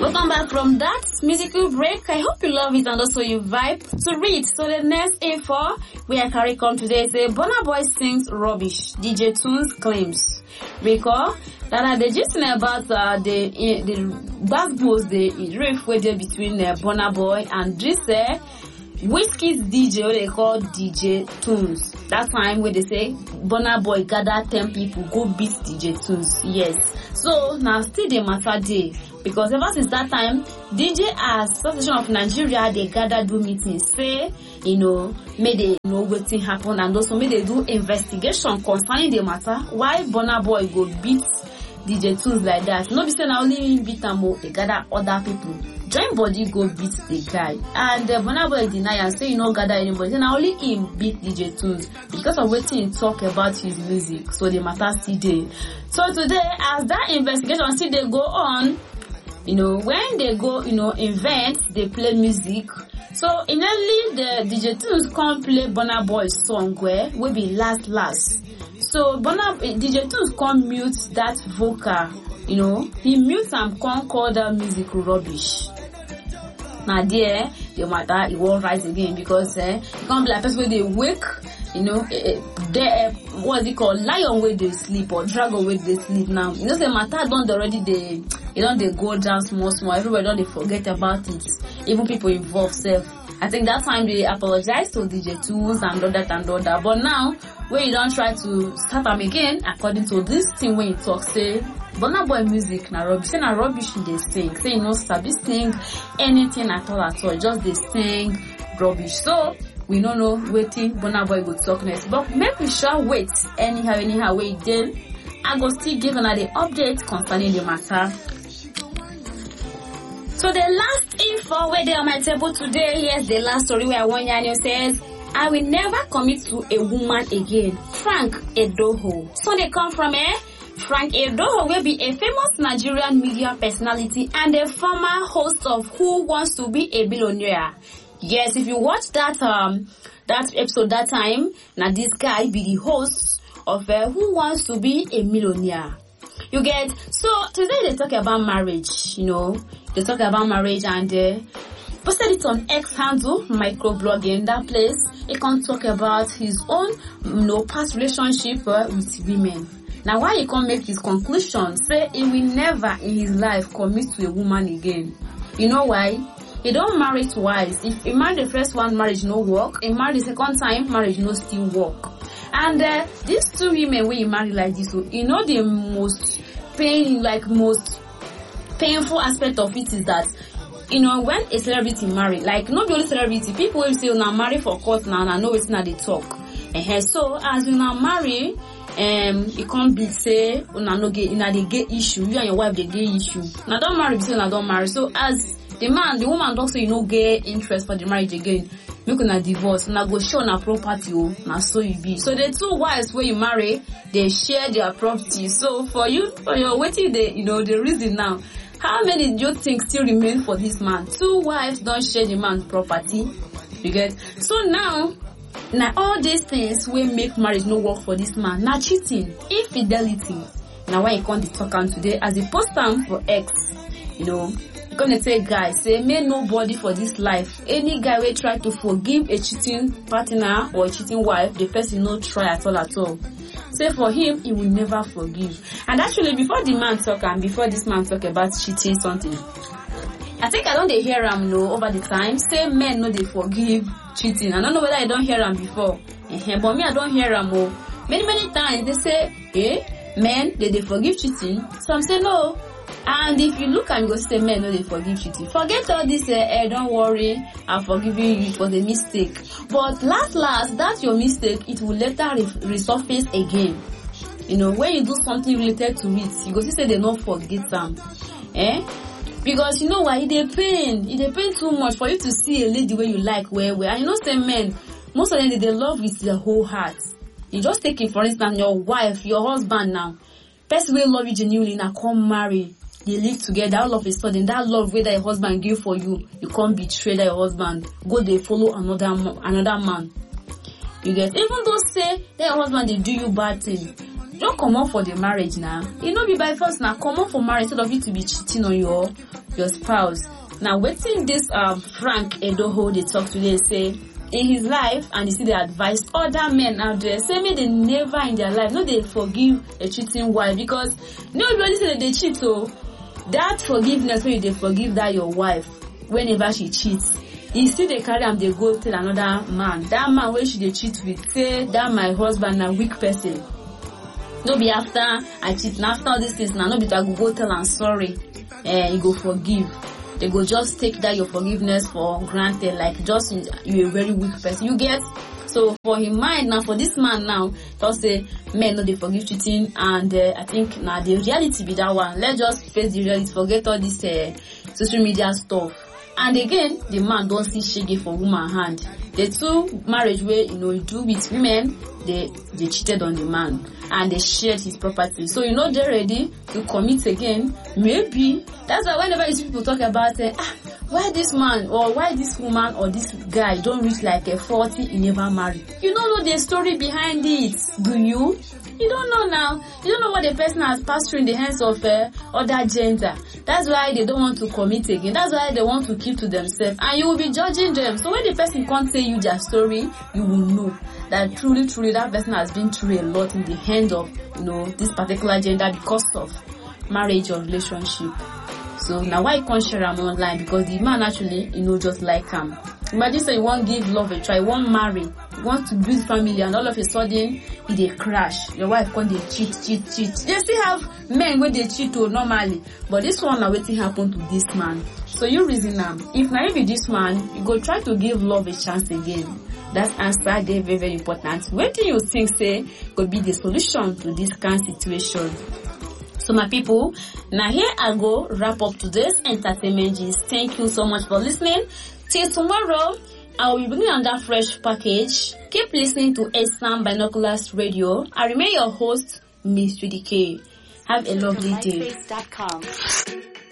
Welcome back from that musical break. I hope you love it and also you vibe to read. So the next info we are carrying on today is Burna Boy sings rubbish. DJ Tunes claims. Recall that the gist about the backbones, the riff way there between Burna Boy and this Whiskey's DJ, what they call DJ Tunes. That time where they say Burna Boy gather 10 people go beat DJ Tunes. Yes. So now still the matter day. Because ever since that time, DJ Association of Nigeria, they gather do meetings, say, may they know what thing happen and also may they do investigation concerning the matter. Why Burna Boy go beat DJ Tunes like that? No be say na only him beat am, they gather other people. Join body go beat the guy. And Burna Boy deny and say gather anybody. Say na only him beat DJ Tunes because of what he talk about his music. So the matter still there. So today, as that investigation still they go on, when they go, invent, they play music. So, initially, the DJ Tunes can't play Burna Boy's song where will be last. So, DJ Tunes can't mute that vocal, he mutes and can't call that music rubbish. Now, there, the matter, it won't rise again because, it can't be like person where they wake, what's it called, lion where they sleep or dragon where they sleep now. Say matter don't already they go down small. Everybody don't they forget about it. Even people involved self. I think that time they apologize to DJ Tunes and all that. But now, when you don't try to start them again, according to this thing when you talk, say, Burna Boy music na rubbish. Say na rubbish they sing. Say sabi sing anything at all. Just they sing rubbish. So, we don't know waiting Burna Boy go talk next. But make we sure wait anyhow wait then. I go still give another update concerning the matter. So the last info where they on my table today, here's the last story where one Yanyo says, I will never commit to a woman again. Frank Edoho. So they come from Frank Edoho will be a famous Nigerian media personality and a former host of Who Wants to Be a Billionaire. Yes, if you watch that episode that time, now this guy be the host of Who Wants to Be a Millionaire. You get? So today they talk about marriage, They talk about marriage and posted it on X handle, microblogging. That place, he can talk about his own, past relationship with women. Now, why he can't make his conclusion? Say he will never in his life commit to a woman again. You know why? He don't marry twice. If he married the first one, marriage no work. He married the second time, marriage no still work. And these two women when you marry like this, the most painful aspect of it is that, when a celebrity marry, like not the only celebrity, people will say, now marry for court now, and I know it's not they talk. So as you now marry, it can't be say, they get issue, you and your wife they get issue. Now don't marry because now don't marry. So as the woman don't say get interest for the marriage again, you can divorce, now go show na property, now so you be. So the two wives where you marry, they share their property. So for your waiting, the reason now, how many do you think still remain for this man? Two wives don't share the man's property. You get? So now all these things will make marriage no work for this man. Now cheating, infidelity. Now why you can't talk on today as a post time for X, gonna say guys, say may nobody for this life. Any guy will try to forgive a cheating partner or a cheating wife, the person no try at all. Say for him, he will never forgive. And actually, before the man talk and before this man talk about cheating something, I think I don't hear him over the time. Say men no they forgive cheating. I don't know whether I don't hear him before. But me I don't hear him many times they say, men they forgive cheating. Some say no. And if you look and go say men no they forgive cheating. Forget all this don't worry, I'm forgiving you for the mistake. But last, that's your mistake, it will later resurface again. When you do something related to it, you go say they not forget them. Because you know why? It pain too much for you to see a lady where you like where. And say men, most of them they love with their whole heart. You just take it for instance, your wife, your husband now. Person will love you genuinely now come marry. They live together, all of a sudden, that love way that your husband give for you, you can't betray that your husband. Go they follow another man. You get? Even though say that your husband they do you bad thing, don't come out for the marriage now. It not be by force now. Come out for marriage instead of you to be cheating on your spouse. Now, waiting this Frank Edoho they talk today say in his life, and you see they advise other men out there, say me they never in their life, no they forgive a cheating wife, because nobody say that they cheat. So that forgiveness when they forgive that your wife whenever she cheats, you see they carry them, they go tell another man. That man where she they cheat with, say that my husband a weak person. No be after I cheat, and after all these things now, no be that go tell I'm sorry. You go forgive. They go just take that your forgiveness for granted, like just you a very weak person. You get? So for his mind now, for this man now, just say men no they forgive cheating, and I think now the reality be that one. Let's just face the reality, forget all this social media stuff. And again, the man don't see shege for woman hand. The two marriage where you do with women, they cheated on the man and they shared his property. So they're ready to commit again. Maybe that's why whenever you see people talk about why this man or why this woman or this guy don't reach like a 40, he never marry. You don't know the story behind it, do you? You don't know now. You don't know what the person has passed through in the hands of other gender. That's why they don't want to commit again. That's why they want to keep to themselves. And you will be judging them. So when the person can't tell you their story, you will know that truly that person has been through a lot in the hand of, this particular gender because of marriage or relationship. So now why you can't share them online? Because the man actually, just like him. Imagine say you want give love a try, you want marry, you want to build family, and all of a sudden it crash. Your wife can't cheat. They still have men where they cheat normally, but this one now waiting happen to this man. So you reason now, if now you be this man, you go try to give love a chance again. That answer they very, very important. What do you think say could be the solution to this kind of situation? So my people, now here I go wrap up today's entertainment gist. Thank you so much for listening. Till tomorrow, I will be bringing another fresh package. Keep listening to Assam Binoculars Radio. I remain your host, Miss Judy K. Have a lovely day.